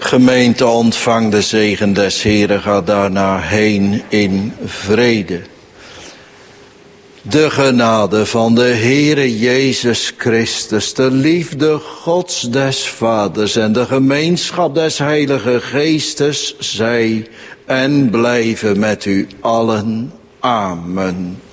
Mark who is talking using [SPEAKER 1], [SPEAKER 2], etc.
[SPEAKER 1] Gemeente, ontvang de zegen des Heren, ga daarna heen in vrede. De genade van de Heere Jezus Christus, de liefde Gods des Vaders en de gemeenschap des Heilige Geestes zij en blijven met u allen. Amen.